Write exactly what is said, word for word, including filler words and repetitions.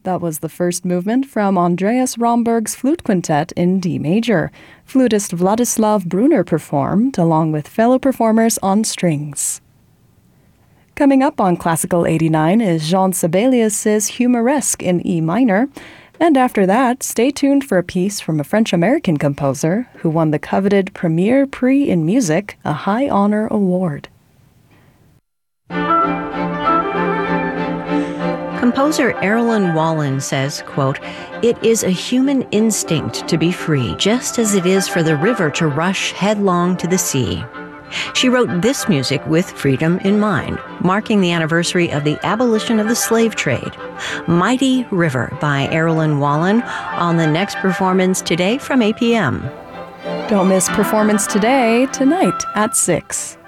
That was the first movement from Andreas Romberg's Flute Quintet in D major. Flutist Vladislav Brunner performed, along with fellow performers on strings. Coming up on Classical eighty-nine is Jean Sibelius' Humoresque in E minor. And after that, stay tuned for a piece from a French-American composer who won the coveted Premier Prix in Music, a high honor award. Composer Erilyn Wallen says, quote, "It is a human instinct to be free, just as it is for the river to rush headlong to the sea." She wrote this music with freedom in mind, marking the anniversary of the abolition of the slave trade. Mighty River by Erilyn Wallen on the next performance today from A P M. Don't miss Performance Today tonight at six.